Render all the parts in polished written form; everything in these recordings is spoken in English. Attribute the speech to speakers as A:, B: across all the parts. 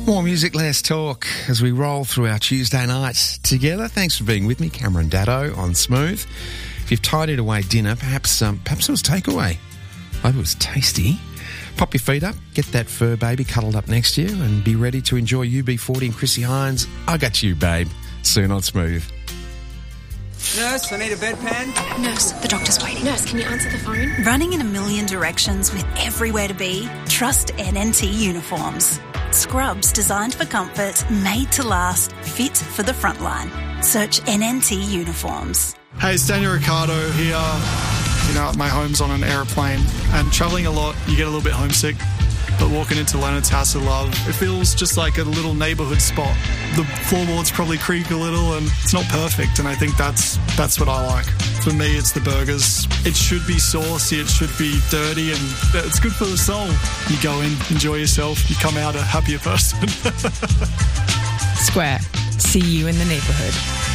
A: More music, less talk as we roll through our Tuesday nights together. Thanks for being with me, Cameron Daddo on Smooth. If you've tidied away dinner, perhaps it was takeaway. I hope it was tasty. Pop your feet up, get that fur baby cuddled up next to you and be ready to enjoy UB40 and Chrissy Hines. I got you, babe. Soon on Smooth.
B: Nurse, I need a bedpan.
C: Nurse, the doctor's waiting. Nurse, can you answer the phone?
D: Running in a million directions with everywhere to be? Trust NNT Uniforms. Scrubs designed for comfort, made to last, fit for the front line. Search NNT Uniforms.
E: Hey, it's Daniel Ricciardo here. You know, my home's on an aeroplane, and travelling a lot, you get a little bit homesick. But walking into Leonard's House of Love, it feels just like a little neighbourhood spot. The floorboards probably creak a little, and it's not perfect, and I think that's what I like. For me, it's the burgers. It should be saucy, it should be dirty, and it's good for the soul. You go in, enjoy yourself, you come out a happier person.
F: Square. See you in the neighbourhood.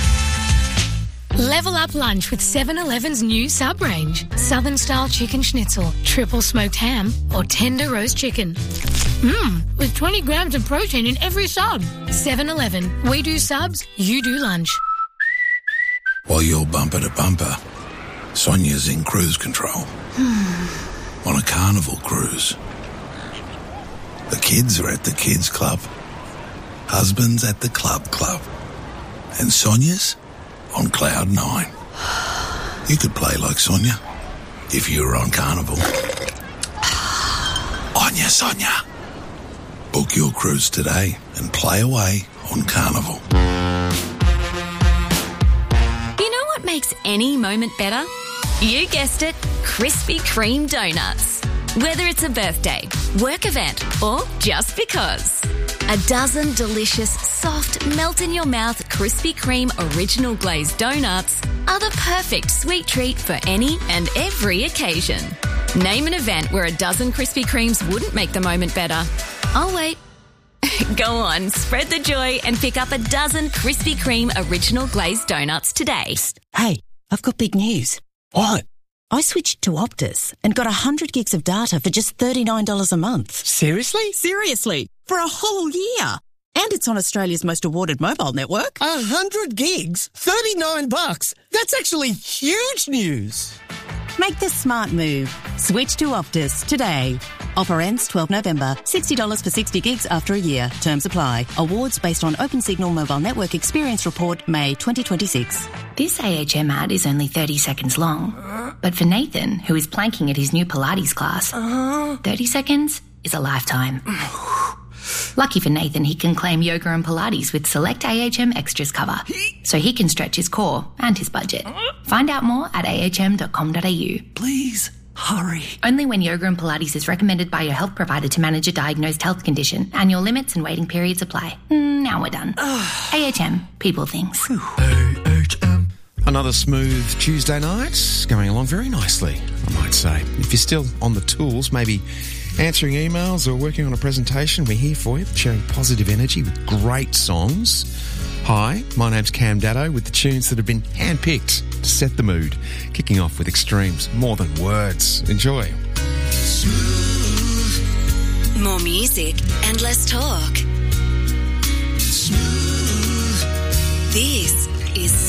G: Level up lunch with 7-Eleven's new sub-range. Southern-style chicken schnitzel, triple smoked ham, or tender roast chicken. With 20 grams of protein in every sub. 7-Eleven. We do subs, you do lunch.
H: While you're bumper to bumper, Sonia's in cruise control. On a carnival cruise. The kids are at the kids club. Husband's at the club. And Sonia's on cloud 9. You could play like Sonia if you were on Carnival. Onya, Sonia. Book your cruise today and play away on Carnival.
I: You know what makes any moment better? You guessed it, Krispy Kreme donuts. Whether it's a birthday, work event, or just because. A dozen delicious, soft, melt-in-your-mouth Krispy Kreme original glazed donuts are the perfect sweet treat for any and every occasion. Name an event where a dozen Krispy Kremes wouldn't make the moment better. I'll wait. Go on, spread the joy and pick up a dozen Krispy Kreme original glazed donuts today.
J: Hey, I've got big news.
K: What?
J: I switched to Optus and got 100 gigs of data for just $39 a month.
K: Seriously?
J: Seriously, for a whole year. And it's on Australia's most awarded mobile network.
K: 100 gigs? $39? That's actually huge news.
J: Make the smart move. Switch to Optus today. Offer ends 12 November. $60 for 60 gigs after a year. Terms apply. Awards based on Opensignal Mobile Network Experience Report, May 2026.
L: This AHM ad is only 30 seconds long. But for Nathan, who is planking at his new Pilates class, 30 seconds is a lifetime. Lucky for Nathan, he can claim yoga and Pilates with select AHM Extras cover, so he can stretch his core and his budget. Find out more at ahm.com.au.
K: Please, hurry.
L: Only when yoga and Pilates is recommended by your health provider to manage a diagnosed health condition. Annual limits and waiting periods apply. Now we're done. AHM, people things.
A: AHM. Another smooth Tuesday night, going along very nicely, I might say. If you're still on the tools, maybe answering emails or working on a presentation, we're here for you, sharing positive energy with great songs. Hi, my name's Cam Daddo with the tunes that have been handpicked to set the mood, kicking off with Extremes, More Than Words. Enjoy.
D: Smooth. More music and less talk.
A: Smooth.
D: This